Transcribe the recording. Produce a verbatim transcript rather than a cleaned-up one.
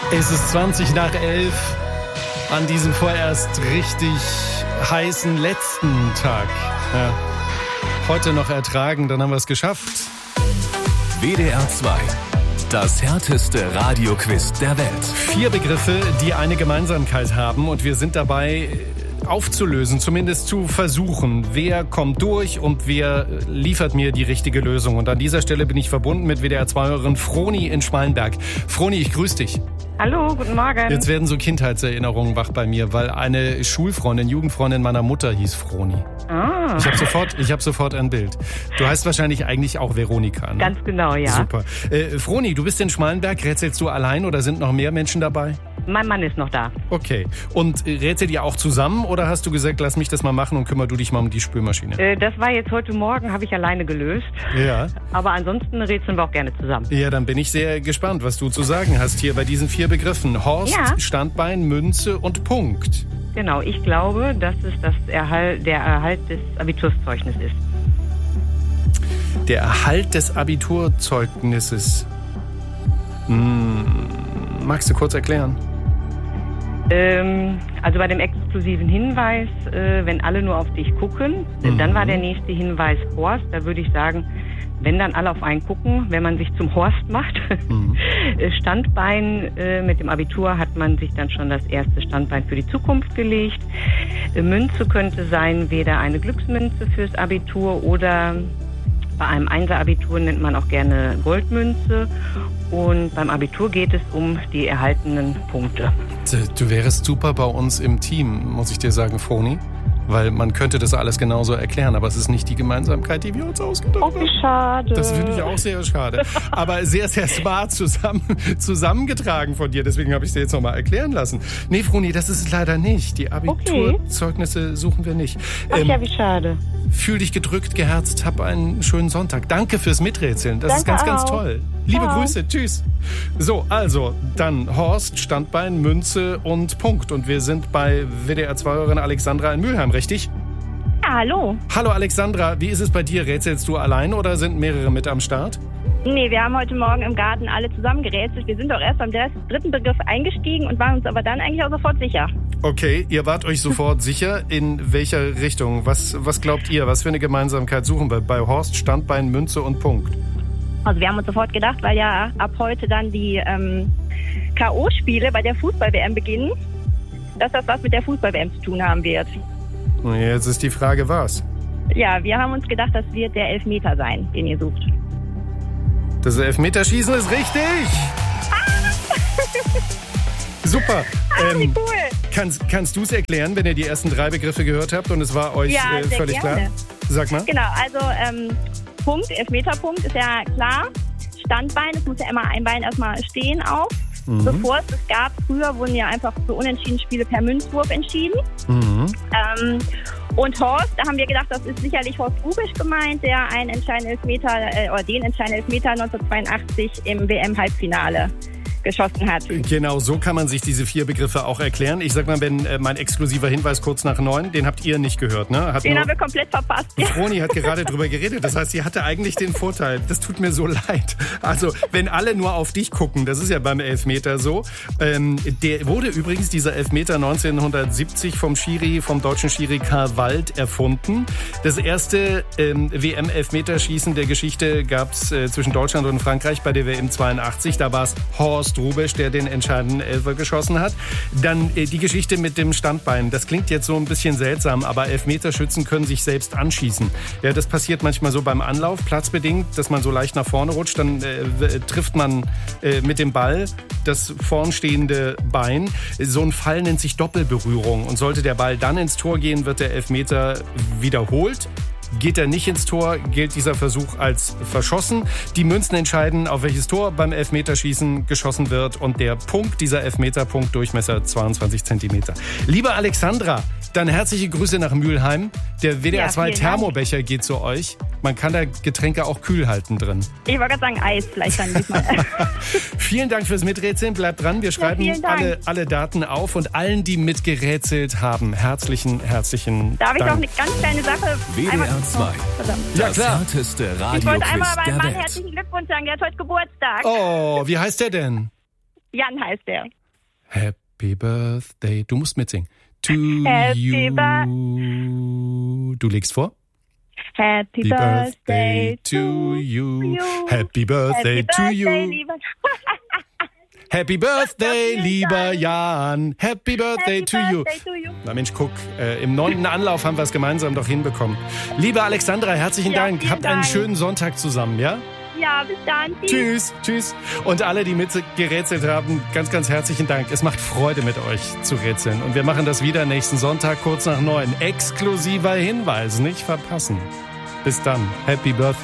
Es ist zwanzig nach elf an diesem vorerst richtig heißen letzten Tag. Ja. Heute noch ertragen, dann haben wir es geschafft. W D R zwei, das härteste Radioquiz der Welt. Vier Begriffe, die eine Gemeinsamkeit haben und wir sind dabei aufzulösen, zumindest zu versuchen, wer kommt durch und wer liefert mir die richtige Lösung. Und an dieser Stelle bin ich verbunden mit W D R zwei-Hörerin Froni in Schmalenberg. Froni, ich grüße dich. Hallo, guten Morgen. Jetzt werden so Kindheitserinnerungen wach bei mir, weil eine Schulfreundin, Jugendfreundin meiner Mutter hieß Froni. Ah. Ich habe sofort, ich hab sofort ein Bild. Du heißt wahrscheinlich eigentlich auch Veronika, ne? Ganz genau, ja. Super. Äh, Froni, du bist in Schmalenberg. Rätselst du allein oder sind noch mehr Menschen dabei? Mein Mann ist noch da. Okay. Und äh, rätselt ihr auch zusammen oder hast du gesagt, lass mich das mal machen und kümmer du dich mal um die Spülmaschine? Äh, das war jetzt heute Morgen, habe ich alleine gelöst. Ja. Aber ansonsten rätseln wir auch gerne zusammen. Ja, dann bin ich sehr gespannt, was du zu sagen hast hier bei diesen vier Begriffen. Horst, Ja. Standbein, Münze und Punkt. Genau, ich glaube, dass es das Erhalt, der Erhalt des Abiturszeugnisses ist. Der Erhalt des Abiturzeugnisses. Hm, magst du kurz erklären? Ähm, also bei dem exklusiven Hinweis, äh, wenn alle nur auf dich gucken, Mhm. dann war der nächste Hinweis Horst. Da würde ich sagen, wenn dann alle auf einen gucken, wenn man sich zum Horst macht. Mhm. Standbein, äh, mit dem Abitur hat man sich dann schon das erste Standbein für die Zukunft gelegt. Äh, Münze könnte sein, weder eine Glücksmünze fürs Abitur oder bei einem Einser-Abitur nennt man auch gerne Goldmünze. Und beim Abitur geht es um die erhaltenen Punkte. Du, du wärst super bei uns im Team, muss ich dir sagen, Froni. Weil man könnte das alles genauso erklären, aber es ist nicht die Gemeinsamkeit, die wir uns ausgedacht haben. Oh, wie schade. Das finde ich auch sehr schade. Aber sehr, sehr smart zusammen, zusammengetragen von dir. Deswegen habe ich es dir jetzt nochmal erklären lassen. Nee, Froni, das ist es leider nicht. Die Abiturzeugnisse suchen wir nicht. Ach Ähm, ja, wie schade. Fühl dich gedrückt, geherzt, hab einen schönen Sonntag. Danke fürs Miträtseln. Das ist Danke ganz, ganz auch. toll. Liebe Ciao. Grüße. Tschüss. So, also, dann Horst, Standbein, Münze und Punkt. Und wir sind bei W D R zwei-Hörerin Alexandra in Mülheim, richtig? Ja, hallo. Hallo Alexandra, wie ist es bei dir? Rätselst du allein oder sind mehrere mit am Start? Nee, wir haben heute Morgen im Garten alle zusammen gerätselt. Wir sind doch erst beim dritten Begriff eingestiegen und waren uns aber dann eigentlich auch sofort sicher. Okay, ihr wart euch sofort sicher. In welcher Richtung? Was, was glaubt ihr? Was für eine Gemeinsamkeit suchen wir bei Horst, Standbein, Münze und Punkt? Also wir haben uns sofort gedacht, weil ja ab heute dann die ähm, K O-Spiele bei der Fußball-W M beginnen, dass das was mit der Fußball-W M zu tun haben wird. Jetzt ist die Frage, was? Ja, wir haben uns gedacht, das wird der Elfmeter sein, den ihr sucht. Das Elfmeterschießen ist richtig! Super. Ah, wie Ähm, cool. kannst kannst du es erklären, wenn ihr die ersten drei Begriffe gehört habt und es war euch Ja, äh, sehr völlig gerne. klar? Sag mal. Genau, also ähm, Punkt, Elfmeterpunkt ist ja klar. Standbein, es muss ja immer ein Bein erstmal stehen auf. Mhm. Bevor es das gab, früher wurden ja einfach für unentschieden Spiele per Münzwurf entschieden. Mhm. Ähm, und Horst, da haben wir gedacht, das ist sicherlich Horst Rubisch gemeint, der einen entscheidenden Elfmeter, äh, oder den entscheidenden Elfmeter neunzehnhundertzweiundachtzig im W M-Halbfinale geschossen hat. Genau, so kann man sich diese vier Begriffe auch erklären. Ich sag mal, wenn äh, mein exklusiver Hinweis kurz nach neun, den habt ihr nicht gehört, ne? Hat Den nur- haben wir komplett verpasst. Ja. Froni hat gerade drüber geredet. Das heißt, sie hatte eigentlich den Vorteil. Das tut mir so leid. Also, wenn alle nur auf dich gucken, das ist ja beim Elfmeter so. Ähm, der wurde übrigens, dieser Elfmeter neunzehnhundertsiebzig vom Schiri, vom deutschen Schiri Karl Wald erfunden. Das erste ähm, W M-Elfmeterschießen der Geschichte gab's äh, zwischen Deutschland und Frankreich bei der W M zweiundachtzig. Da war es Horst Rubisch, der den entscheidenden Elfer geschossen hat. Dann äh, die Geschichte mit dem Standbein. Das klingt jetzt so ein bisschen seltsam, aber Elfmeterschützen können sich selbst anschießen. Ja, das passiert manchmal so beim Anlauf, platzbedingt, dass man so leicht nach vorne rutscht. Dann äh, trifft man äh, mit dem Ball das vornstehende Bein. So ein Fall nennt sich Doppelberührung. Und sollte der Ball dann ins Tor gehen, wird der Elfmeter wiederholt. Geht er nicht ins Tor, gilt dieser Versuch als verschossen. Die Münzen entscheiden, auf welches Tor beim Elfmeterschießen geschossen wird. Und der Punkt, dieser Elfmeterpunkt, Durchmesser zweiundzwanzig Zentimeter. Liebe Alexandra, dann herzliche Grüße nach Mülheim. Der W D R zwei Ja, vielen Dank. Thermobecher geht zu euch. Man kann da Getränke auch kühl halten drin. Ich wollte gerade sagen, Eis vielleicht dann diesmal. Vielen Dank fürs Miträtseln. Bleibt dran. Wir schreiben vielen Dank. alle, alle Daten auf. Und allen, die mitgerätselt haben, herzlichen, herzlichen Darf ich noch Dank. eine ganz kleine Sache... W D R zwei, Verdammt. Ja, das klar. härteste Ich wollte Radioquiz einmal meinem der Mann Welt. herzlichen Glückwunsch sagen, der hat heute Geburtstag. Oh, wie heißt der denn? Jan heißt er. Happy Birthday. Du musst mitsingen. To Happy you. Du legst vor? Happy Happy Birthday to you. you. Happy Birthday Happy to Birthday, you. lieber. Happy Birthday, vielen lieber Dank. Jan. Happy Birthday Happy to you. Birthday to you. Na Mensch, guck, äh, im neunten Anlauf haben wir es gemeinsam doch hinbekommen. Liebe Alexandra, herzlichen Ja, Dank. vielen Habt einen Dank. schönen Sonntag zusammen, ja? Ja, bis dann. Tschüss, tschüss. Und alle, die mitgerätselt haben, ganz, ganz herzlichen Dank. Es macht Freude, mit euch zu rätseln. Und wir machen das wieder nächsten Sonntag kurz nach neun. Exklusiver Hinweis, nicht verpassen. Bis dann. Happy Birthday.